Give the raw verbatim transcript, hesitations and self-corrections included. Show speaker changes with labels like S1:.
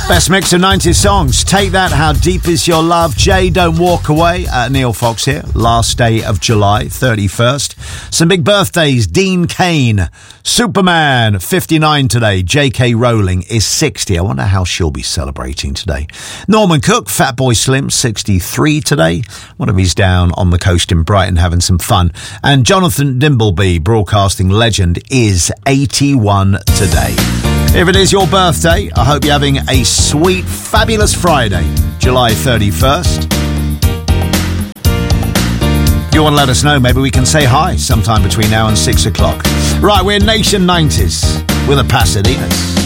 S1: Best mix of nineties songs. Take That, How Deep Is Your Love. Jay, Don't Walk Away. Uh, Neil Fox here. Last day of July, thirty-first. Some big birthdays. Dean Cain. Superman, fifty-nine today. J K Rowling is sixty. I wonder how she'll be celebrating today. Norman Cook, Fatboy Slim, sixty-three today. One of he's down on the coast in Brighton having some fun. And Jonathan Dimbleby, broadcasting legend, is eighty-one today. If it is your birthday, I hope you're having a sweet, fabulous Friday, July thirty-first. If you want to let us know, maybe we can say hi sometime between now and six o'clock. Right, we're Nation nineties with the Pasadenas.